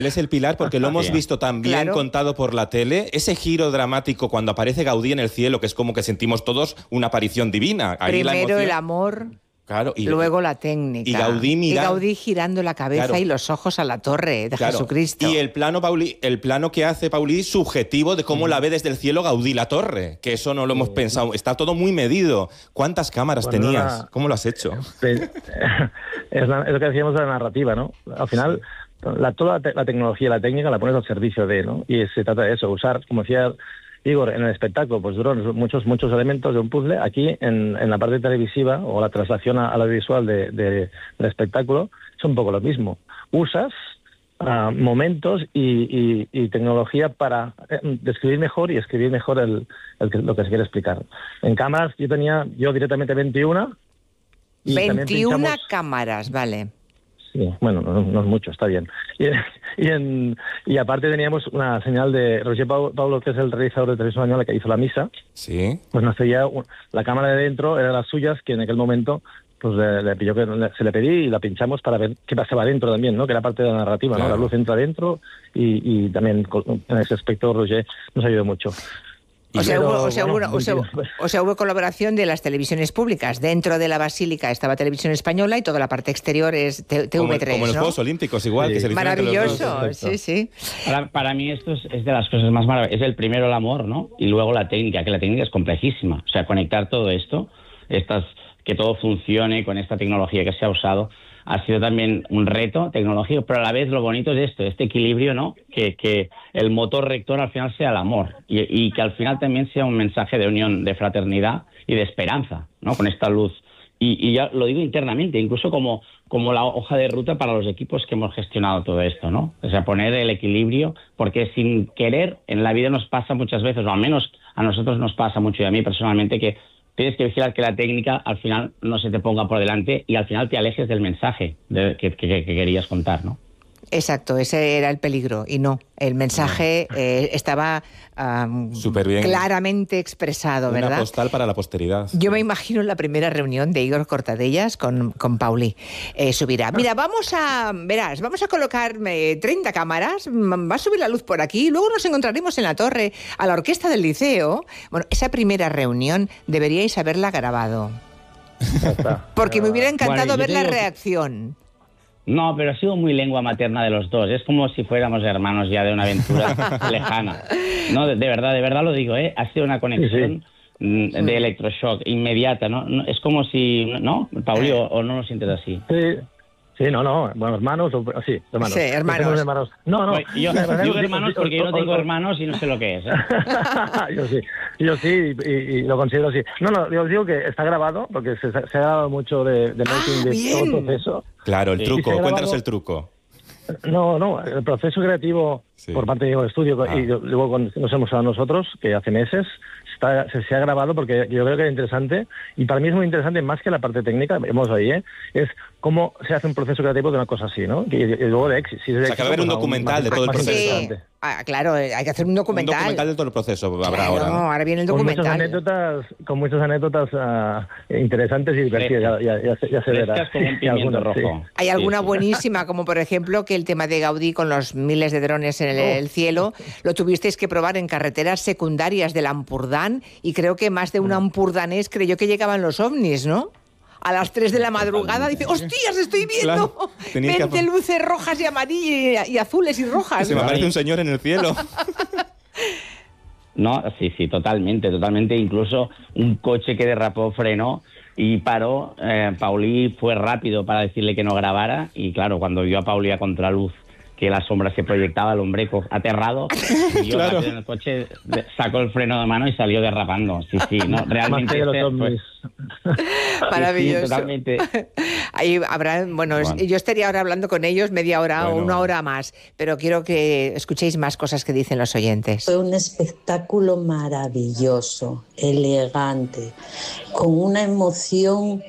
Él es el pilar porque lo hemos visto también contado por la tele. Ese giro dramático cuando aparece Gaudí en el cielo, que es como que sentimos todos una aparición divina. Ahí primero el amor, claro, y luego la técnica. Y Gaudí girando la cabeza y los ojos a la torre de Jesucristo. Y el plano que hace Paulí subjetivo de cómo la ve desde el cielo Gaudí la torre, que eso no lo hemos pensado. Está todo muy medido. ¿Cuántas cámaras tenías? ¿Cómo lo has hecho? Es lo que decíamos de la narrativa, ¿no? Al final... Toda la tecnología y la técnica la pones al servicio de, ¿no? Y se trata de eso, usar, como decía Igor, en el espectáculo, pues drones, muchos elementos de un puzzle. Aquí, en la parte televisiva o la traslación a la visual del espectáculo, es un poco lo mismo. Usas momentos y tecnología para describir mejor y escribir mejor lo que se quiere explicar. En cámaras, yo directamente 21. Y 21 cámaras, vale. Sí, bueno, no es mucho, está bien. Y aparte teníamos una señal de Roger Paulo, que es el realizador de Televisión Española, que hizo la misa. Sí. Pues nos seguía la cámara de dentro, eran las suyas, que en aquel momento pues le pilló que se le pedí y la pinchamos para ver qué pasaba dentro también, ¿no? Que era parte de la narrativa, claro. ¿No? La luz entra dentro y también en ese aspecto Roger nos ayudó mucho. O sea, hubo colaboración de las televisiones públicas. Dentro de la Basílica estaba Televisión Española y toda la parte exterior es TV3, como en los ¿no? Juegos Olímpicos, igual. Sí. Que se maravilloso, sí. Para mí esto es de las cosas más maravillosas. Es el primero el amor, ¿no? Y luego la técnica, que la técnica es complejísima. O sea, conectar todo esto, que todo funcione con esta tecnología que se ha usado, ha sido también un reto tecnológico, pero a la vez lo bonito es este equilibrio, ¿no? Que el motor rector al final sea el amor y que al final también sea un mensaje de unión, de fraternidad y de esperanza, ¿no? Con esta luz. Y ya lo digo internamente, incluso como la hoja de ruta para los equipos que hemos gestionado todo esto, ¿no? O sea, poner el equilibrio, porque sin querer en la vida nos pasa muchas veces, o al menos a nosotros nos pasa mucho y a mí personalmente, que tienes que vigilar que la técnica al final no se te ponga por delante y al final te alejes del mensaje que querías contar, ¿no? Exacto, ese era el peligro y no, el mensaje estaba súper bien, claramente expresado, ¿verdad? Una postal para la posteridad. Yo me imagino la primera reunión de Igor Cortadellas con Paulí. Subirá. Mira, vamos a colocar 30 cámaras, va a subir la luz por aquí, luego nos encontraremos en la torre, a la orquesta del liceo. Bueno, esa primera reunión deberíais haberla grabado. Porque me hubiera encantado ver la reacción. No, pero ha sido muy lengua materna de los dos. Es como si fuéramos hermanos ya de una aventura lejana. No, de verdad lo digo, ¿eh? Ha sido una conexión de electroshock inmediata, ¿no? Es como si, ¿no, Pauli, o no lo sientes así? Sí, no, bueno, hermanos, sí, hermanos. Sí, hermanos. No. Yo digo hermanos porque yo no tengo hermanos y no sé lo que es, ¿eh? Yo sí, y lo considero así. No, yo os digo que está grabado, porque se ha grabado mucho de making de todo el proceso. Claro, el truco, cuéntanos el truco. No, el proceso creativo por parte del estudio y luego cuando nos hemos dado nosotros, que hace meses, se ha grabado porque yo creo que es interesante, y para mí es muy interesante más que la parte técnica, vemos ahí, es cómo se hace un proceso creativo de una cosa así, ¿no? Y luego de éxito. Si o sea, que va a haber un documental de todo el proceso. Sí. Claro, hay que hacer un documental. Un documental de todo el proceso habrá ahora. No, ahora viene el documental. Con muchas anécdotas interesantes y divertidas, ya se verá. Como un pimiento rojo. Hay alguna buenísima, como por ejemplo que el tema de Gaudí con los miles de drones en el cielo, lo tuvisteis que probar en carreteras secundarias del Ampurdán, y creo que más de un ampurdanés creyó que llegaban los ovnis, ¿no? A las 3 de la madrugada dice, ¡hostias, estoy viendo! Claro, 20 luces rojas y amarillas y azules y rojas. Se me aparece un señor en el cielo. No, sí, totalmente. Incluso un coche que derrapó frenó y paró. Paulí fue rápido para decirle que no grabara y claro, cuando vio a Paulí a contraluz, que la sombra se proyectaba, el hombre aterrado, y rápido en el coche, sacó el freno de mano y salió derrapando. Sí, no, realmente maravilloso. Sí, totalmente. Ahí habrá, yo estaría ahora hablando con ellos media hora o una hora más, pero quiero que escuchéis más cosas que dicen los oyentes. Fue un espectáculo maravilloso, elegante, con una emoción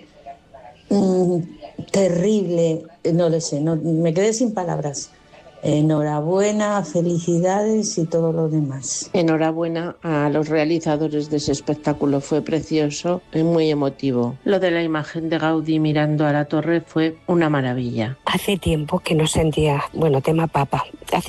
terrible, no lo sé, me quedé sin palabras. Enhorabuena, felicidades y todo lo demás. Enhorabuena a los realizadores de ese espectáculo, fue precioso y muy emotivo. Lo de la imagen de Gaudí mirando a la torre fue una maravilla. Hace tiempo que no sentía, tema papa, hace